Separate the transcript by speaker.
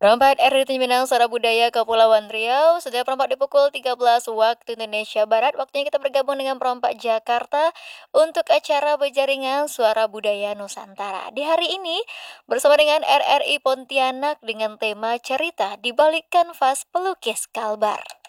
Speaker 1: Perompak RRI Minang Suara Budaya Kepulauan Riau. Setiap perompak di pukul 13 waktu Indonesia Barat. Waktunya kita bergabung dengan perompak Jakarta untuk acara berjaringan Suara Budaya Nusantara. Di hari ini bersama dengan RRI Pontianak dengan tema cerita di balik kanvas pelukis Kalbar.